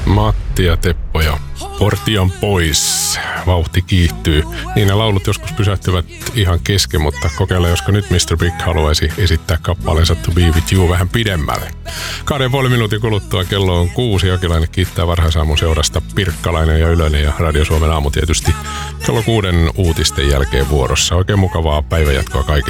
Matti ja Teppo ja Portti on pois. Vauhti kiihtyy. Niin ne laulut joskus pysähtyvät ihan kesken, mutta kokeilla, josko nyt Mr. Big haluaisi esittää kappaleensa To Be With You vähän pidemmälle. 2,5 minuutin kuluttua kello on 6. Jokilainen kiittää varhaisaamun seurasta. Pirkkalainen ja Ylönen ja Radio Suomen aamu tietysti kello 6 uutisten jälkeen vuorossa. Oikein mukavaa päivänjatkoa kaikille.